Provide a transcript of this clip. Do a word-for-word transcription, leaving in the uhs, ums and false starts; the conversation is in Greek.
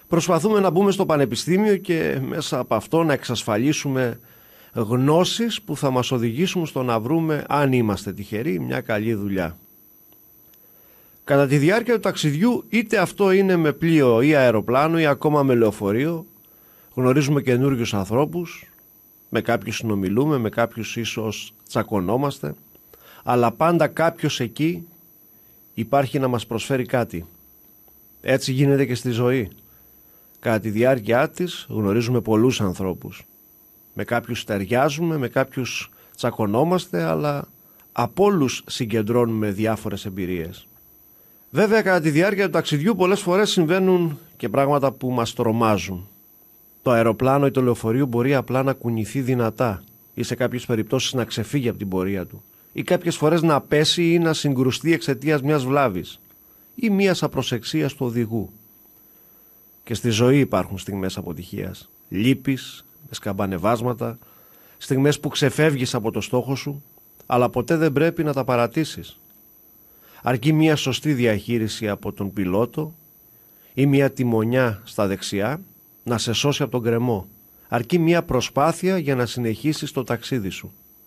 Προσπαθούμε να μπούμε στο πανεπιστήμιο και μέσα από αυτό να εξασφαλίσουμε γνώσεις που θα μας οδηγήσουν στο να βρούμε, αν είμαστε τυχεροί, μια καλή δουλειά. Κατά τη διάρκεια του ταξιδιού, είτε αυτό είναι με πλοίο ή αεροπλάνο ή ακόμα με λεωφορείο, γνωρίζουμε καινούριους ανθρώπους, με κάποιους συνομιλούμε, με κάποιους ίσως τσακωνόμαστε, αλλά πάντα κάποιος εκεί υπάρχει να μας προσφέρει κάτι. Έτσι γίνεται και στη ζωή. Κατά τη διάρκεια της γνωρίζουμε πολλούς ανθρώπους. Με κάποιους ταιριάζουμε, με κάποιους τσακωνόμαστε, αλλά από όλους συγκεντρώνουμε διάφορες εμπειρίες. Βέβαια, κατά τη διάρκεια του ταξιδιού πολλές φορές συμβαίνουν και πράγματα που μας τρομάζουν. Το αεροπλάνο ή το λεωφορείο μπορεί απλά να κουνηθεί δυνατά ή σε κάποιες περιπτώσεις να ξεφύγει από την πορεία του, ή κάποιες φορές να πέσει ή να συγκρουστεί εξαιτίας μιας βλάβης ή μιας απροσεξίας του οδηγού. Και στη ζωή υπάρχουν στιγμές αποτυχίας, λύπης, με σκαμπανεβάσματα, στιγμές που ξεφεύγεις από το στόχο σου, αλλά ποτέ δεν πρέπει να τα παρατήσεις. Αρκεί μια σωστή διαχείριση από τον πιλότο ή μια τιμονιά στα δεξιά να σε σώσει από τον γκρεμό. Αρκεί μια προσπάθεια για να συνεχίσεις το ταξίδι σου.